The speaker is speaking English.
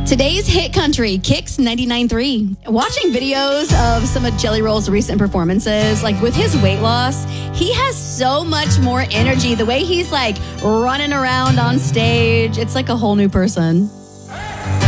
Today's hit country, Kix 99.3. Watching videos of some of Jelly Roll's recent performances, like with his weight loss, he has so much more energy. The way he's like running around on stage, it's like a whole new person.